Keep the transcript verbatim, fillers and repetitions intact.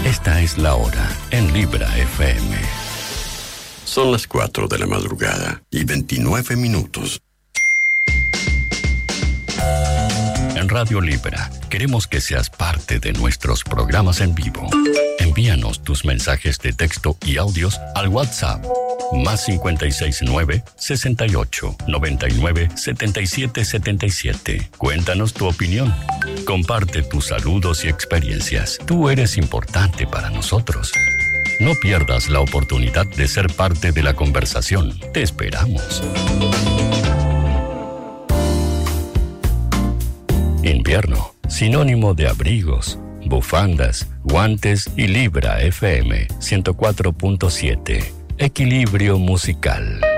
Esta es la hora en Libra F M. Son las cuatro de la madrugada y veintinueve minutos. En Radio Libra queremos que seas parte de nuestros programas en vivo. Envíanos tus mensajes de texto y audios al WhatsApp más cincuenta y seis nueve, sesenta y ocho, noventa y nueve, setenta y siete setenta y siete. Cuéntanos tu opinión. Comparte tus saludos y experiencias. Tú eres importante para nosotros. No pierdas la oportunidad de ser parte de la conversación. Te esperamos. Invierno, sinónimo de abrigos, bufandas, guantes y Libra F M ciento cuatro punto siete. Equilibrio musical.